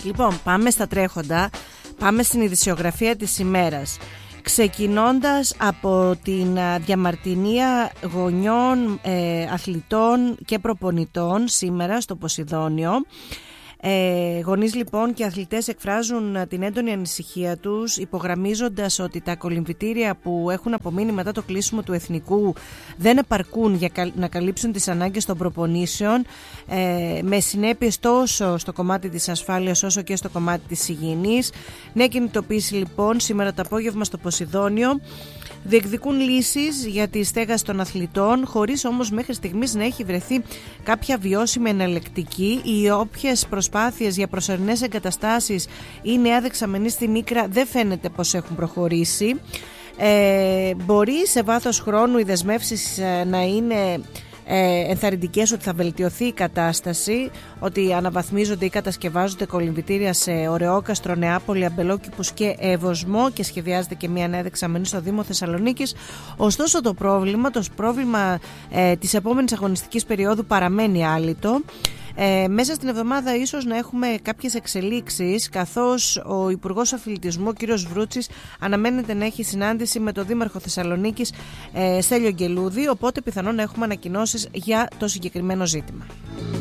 Λοιπόν, πάμε στα τρέχοντα. Πάμε στην ειδησιογραφία της ημέρας. Ξεκινώντας από την διαμαρτυρία γονιών, αθλητών και προπονητών σήμερα στο Ποσειδόνιο. Γονείς λοιπόν και αθλητές εκφράζουν την έντονη ανησυχία τους, υπογραμμίζοντας ότι τα κολυμβητήρια που έχουν απομείνει μετά το κλείσιμο του εθνικού δεν επαρκούν για να καλύψουν τις ανάγκες των προπονήσεων, με συνέπειες τόσο στο κομμάτι της ασφάλειας όσο και στο κομμάτι της υγιεινής. Νέα κινητοποίηση λοιπόν σήμερα το απόγευμα στο Ποσειδόνιο. Διεκδικούν λύσεις για τη στέγαση των αθλητών, χωρίς όμως μέχρι στιγμής να έχει βρεθεί κάποια βιώσιμη εναλλακτική. Οι όποιες προσπάθειες για προσωρινές εγκαταστάσεις ή νέα δεξαμενή στη Μίκρα δεν φαίνεται πως έχουν προχωρήσει. Μπορεί σε βάθος χρόνου οι δεσμεύσεις να είναι ενθαρρυντικές ότι θα βελτιωθεί η κατάσταση, ότι αναβαθμίζονται ή κατασκευάζονται κολυμβητήρια σε Ωρεόκαστρο, Νεάπολη, Αμπελόκηπους και Εύωσμο και σχεδιάζεται και μια νέα δεξαμενή στο Δήμο Θεσσαλονίκης. Ωστόσο το πρόβλημα της επόμενης αγωνιστικής περίοδου παραμένει άλυτο. Μέσα στην εβδομάδα ίσως να έχουμε κάποιες εξελίξεις, καθώς ο Υπουργός Αθλητισμού, ο κ. Βρούτσης, αναμένεται να έχει συνάντηση με τον Δήμαρχο Θεσσαλονίκης, Στέλιο Γκελούδη, οπότε πιθανόν να έχουμε ανακοινώσεις για το συγκεκριμένο ζήτημα.